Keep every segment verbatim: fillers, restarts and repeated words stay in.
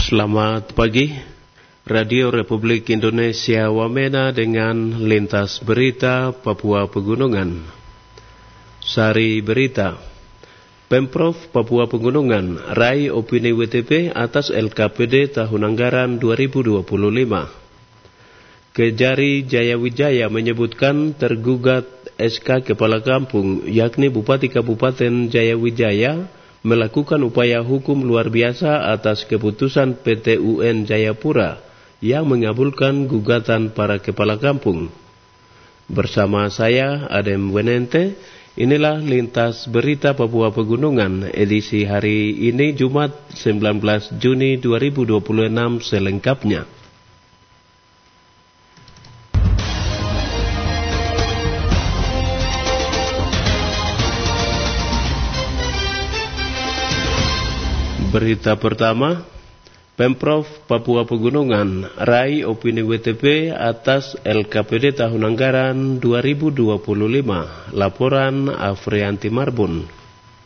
Selamat pagi, Radio Republik Indonesia Wamena dengan Lintas Berita Papua Pegunungan. Sari Berita, Pemprov Papua Pegunungan raih opini W T P atas L K P D tahun anggaran dua ribu dua puluh lima. Kejari Jayawijaya menyebutkan tergugat S K Kepala Kampung yakni Bupati Kabupaten Jayawijaya melakukan upaya hukum luar biasa atas keputusan P T U N Jayapura yang mengabulkan gugatan para kepala kampung. Bersama saya Adem Wenente, inilah Lintas Berita Papua Pegunungan edisi hari ini Jumat sembilan belas Juni dua ribu dua puluh enam selengkapnya. Berita pertama, Pemprov Papua Pegunungan raih opini W T P atas L K P D tahun anggaran dua ribu dua puluh lima. Laporan Afrianti Marbun.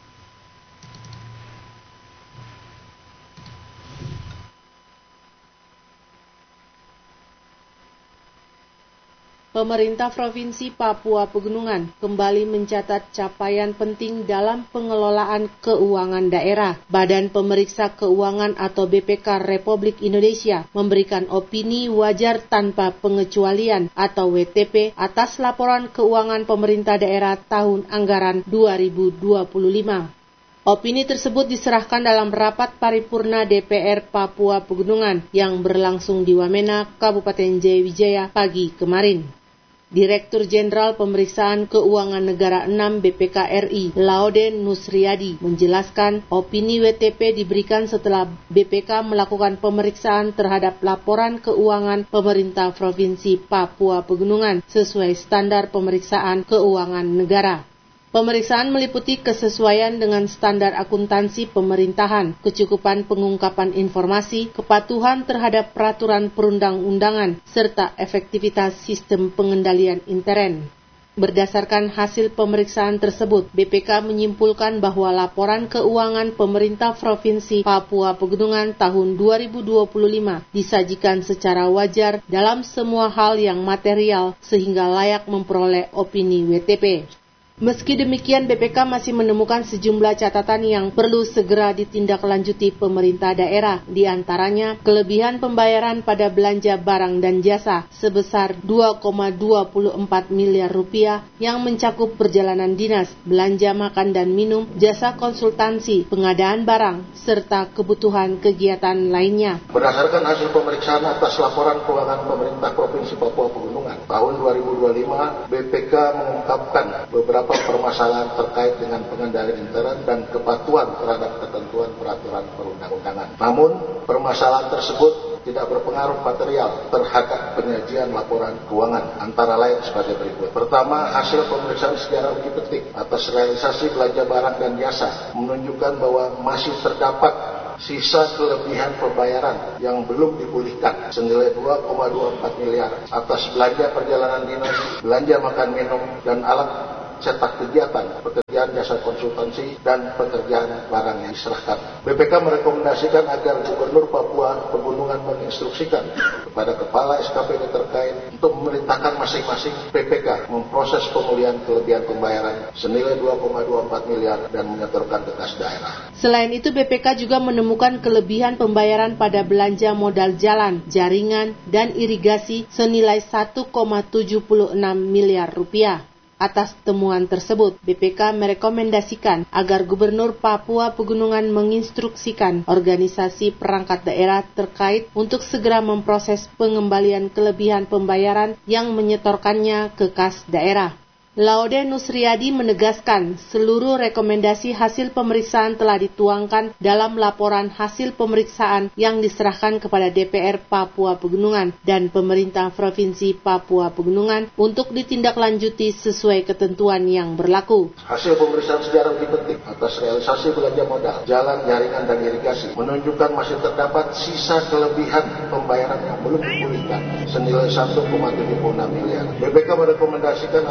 Pemerintah Provinsi Papua Pegunungan kembali mencatat capaian penting dalam pengelolaan keuangan daerah. Badan Pemeriksa Keuangan atau B P K Republik Indonesia memberikan opini wajar tanpa pengecualian atau W T P atas laporan keuangan pemerintah daerah tahun anggaran dua ribu dua puluh lima. Opini tersebut diserahkan dalam rapat paripurna D P R Papua Pegunungan yang berlangsung di Wamena, Kabupaten Jayawijaya pagi kemarin. Direktur Jenderal Pemeriksaan Keuangan Negara enam B P K R I, Laude Nusriadi, menjelaskan opini W T P diberikan setelah B P K melakukan pemeriksaan terhadap laporan keuangan pemerintah Provinsi Papua Pegunungan sesuai standar pemeriksaan keuangan negara. Pemeriksaan meliputi kesesuaian dengan standar akuntansi pemerintahan, kecukupan pengungkapan informasi, kepatuhan terhadap peraturan perundang-undangan, serta efektivitas sistem pengendalian intern. Berdasarkan hasil pemeriksaan tersebut, B P K menyimpulkan bahwa laporan keuangan pemerintah Provinsi Papua Pegunungan tahun dua ribu dua puluh lima disajikan secara wajar dalam semua hal yang material sehingga layak memperoleh opini W T P. Meski demikian, B P K masih menemukan sejumlah catatan yang perlu segera ditindaklanjuti pemerintah daerah, di antaranya kelebihan pembayaran pada belanja barang dan jasa sebesar dua koma dua empat miliar rupiah yang mencakup perjalanan dinas, belanja makan dan minum, jasa konsultansi, pengadaan barang, serta kebutuhan kegiatan lainnya. Berdasarkan hasil pemeriksaan atas laporan keuangan pemerintah Provinsi Papua Pegunungan tahun dua ribu dua puluh lima, B P K mengungkapkan beberapa permasalahan terkait dengan pengendalian intern dan kepatuhan terhadap ketentuan peraturan perundang-undangan. Namun, permasalahan tersebut tidak berpengaruh material terhadap penyajian laporan keuangan, antara lain sebagai berikut. Pertama, hasil pemeriksaan secara uji petik atas realisasi belanja barang dan jasa menunjukkan bahwa masih terdapat sisa kelebihan pembayaran yang belum dipulihkan senilai dua koma dua empat miliar atas belanja perjalanan dinas, belanja makan minum, dan alat cetak kegiatan, pekerjaan jasa konsultansi, dan pekerjaan barang yang diserahkan. B P K merekomendasikan agar Gubernur Papua Pegunungan menginstruksikan kepada Kepala S K P D terkait untuk memerintahkan masing-masing P P K memproses pemulihan kelebihan pembayaran senilai dua koma dua empat miliar dan menyetorkan ke kas daerah. Selain itu, B P K juga menemukan kelebihan pembayaran pada belanja modal jalan, jaringan, dan irigasi senilai satu koma tujuh enam miliar rupiah. Atas temuan tersebut, B P K merekomendasikan agar Gubernur Papua Pegunungan menginstruksikan organisasi perangkat daerah terkait untuk segera memproses pengembalian kelebihan pembayaran yang menyetorkannya ke kas daerah. Laude Nusriadi menegaskan seluruh rekomendasi hasil pemeriksaan telah dituangkan dalam laporan hasil pemeriksaan yang diserahkan kepada D P R Papua Pegunungan dan pemerintah Provinsi Papua Pegunungan untuk ditindaklanjuti sesuai ketentuan yang berlaku. Hasil pemeriksaan secara uji petik atas realisasi belanja modal, jalan, jaringan, dan irigasi menunjukkan masih terdapat sisa kelebihan pembayaran yang belum dipulihkan senilai satu koma tujuh enam miliar. B P K merekomendasikan agar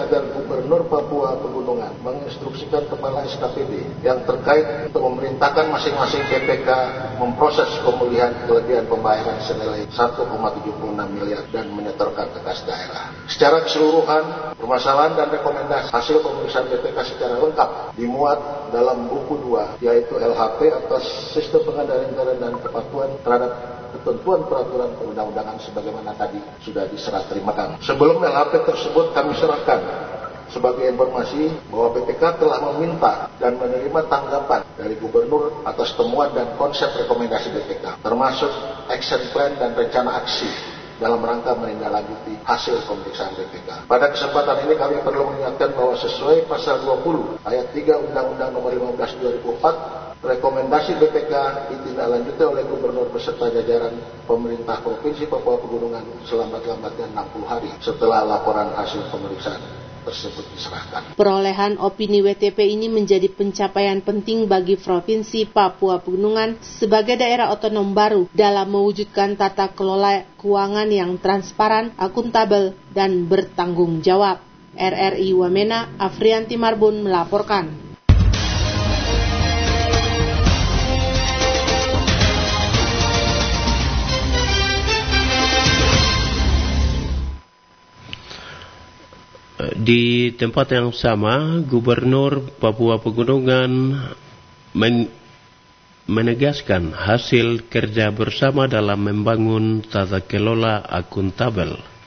Gubernur Papua Pegunungan menginstruksikan Kepala S K P D yang terkait untuk memerintahkan masing-masing B P K memproses pemulihan kelebihan pembayaran senilai satu koma tujuh puluh enam miliar dan menyetorkan ke kas daerah. Secara keseluruhan, permasalahan dan rekomendasi hasil pemeriksaan B P K secara lengkap dimuat dalam buku dua, yaitu L H P atas Sistem Pengendalian Intern dan Kepatuhan terhadap ketentuan peraturan perundang-undangan sebagaimana tadi sudah diserah terimakan. Sebelum L H P tersebut kami serahkan sebagai informasi bahwa B P K telah meminta dan menerima tanggapan dari Gubernur atas temuan dan konsep rekomendasi B P K, termasuk action plan dan rencana aksi dalam rangka menindaklanjuti hasil pemeriksaan B P K. Pada kesempatan ini kami perlu mengingatkan bahwa sesuai pasal dua puluh ayat tiga Undang-Undang Nomor lima belas dua ribu empat, rekomendasi B P K ditindaklanjuti oleh Gubernur beserta jajaran pemerintah Provinsi Papua Pegunungan selambat-lambatnya enam puluh hari setelah laporan hasil pemeriksaan tersebut diserahkan. Perolehan opini W T P ini menjadi pencapaian penting bagi Provinsi Papua Pegunungan sebagai daerah otonom baru dalam mewujudkan tata kelola keuangan yang transparan, akuntabel, dan bertanggung jawab. R R I Wamena, Afrianti Marbun melaporkan. Di tempat yang sama, Gubernur Papua Pegunungan men- menegaskan hasil kerja bersama dalam membangun tata kelola akuntabel.